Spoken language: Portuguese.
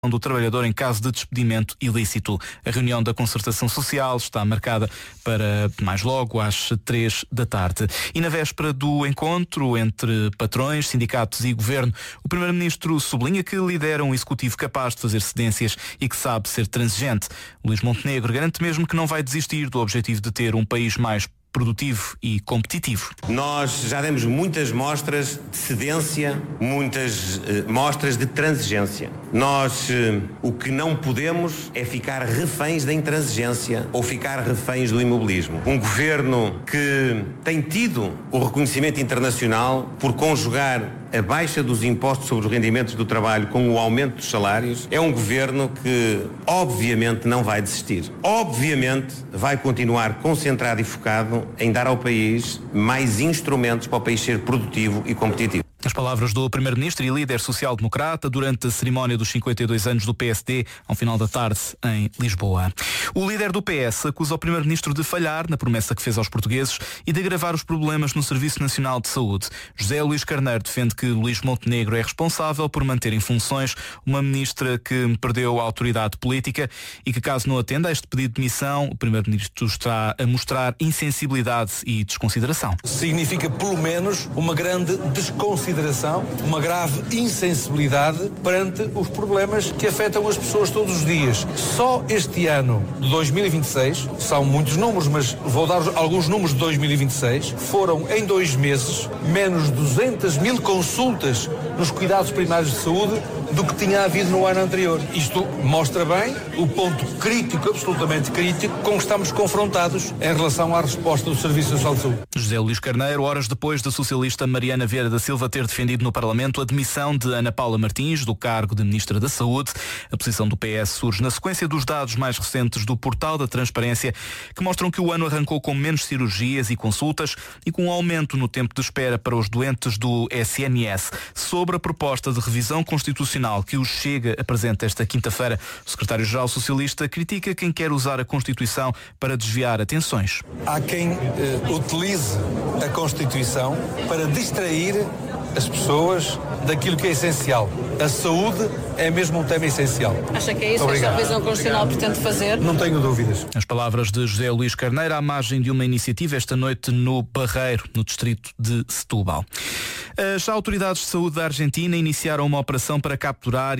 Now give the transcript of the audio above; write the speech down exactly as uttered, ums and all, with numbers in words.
do trabalhador em caso de despedimento ilícito. A reunião da concertação social está marcada para mais logo às três da tarde. E na véspera do encontro entre patrões, sindicatos e governo, o primeiro-ministro sublinha que lidera um executivo capaz de fazer cedências e que sabe ser transigente. Luís Montenegro garante mesmo que não vai desistir do objetivo de ter um país mais produtivo e competitivo. Nós já demos muitas mostras de cedência, muitas eh, mostras de transigência. Nós eh, o que não podemos é ficar reféns da intransigência ou ficar reféns do imobilismo. Um governo que tem tido o reconhecimento internacional por conjugar a baixa dos impostos sobre os rendimentos do trabalho com o aumento dos salários, é um governo que obviamente não vai desistir. Obviamente vai continuar concentrado e focado em dar ao país mais instrumentos para o país ser produtivo e competitivo. As palavras do primeiro-ministro e líder social-democrata durante a cerimónia dos cinquenta e dois anos do P S D, ao final da tarde, em Lisboa. O líder do P S acusa o primeiro-ministro de falhar na promessa que fez aos portugueses e de agravar os problemas no Serviço Nacional de Saúde. José Luís Carneiro defende que Luís Montenegro é responsável por manter em funções uma ministra que perdeu a autoridade política e que, caso não atenda a este pedido de demissão, o primeiro-ministro está a mostrar insensibilidade e desconsideração. Significa, pelo menos, uma grande desconsideração, uma grave insensibilidade perante os problemas que afetam as pessoas todos os dias. Só este ano de dois mil e vinte e seis, são muitos números, mas vou dar alguns números de dois mil e vinte e seis, foram em dois meses menos duzentas mil consultas nos cuidados primários de saúde do que tinha havido no ano anterior. Isto mostra bem o ponto crítico, absolutamente crítico, com que estamos confrontados em relação à resposta do Serviço Nacional de Saúde. José Luís Carneiro, horas depois da socialista Mariana Vieira da Silva ter defendido no Parlamento a demissão de Ana Paula Martins do cargo de Ministra da Saúde. A posição do P S surge na sequência dos dados mais recentes do Portal da Transparência, que mostram que o ano arrancou com menos cirurgias e consultas e com um aumento no tempo de espera para os doentes do S N S. Sobre a proposta de revisão constitucional que o Chega apresenta esta quinta-feira, o secretário-geral socialista critica quem quer usar a Constituição para desviar atenções. Há quem eh, utilize a Constituição para distrair as pessoas daquilo que é essencial. A saúde é mesmo um tema essencial. Acha que é isso que esta revisão constitucional pretende fazer? Não tenho dúvidas. As palavras de José Luís Carneiro à margem de uma iniciativa esta noite no Barreiro, no distrito de Setúbal. As autoridades de saúde da Argentina iniciaram uma operação para capturar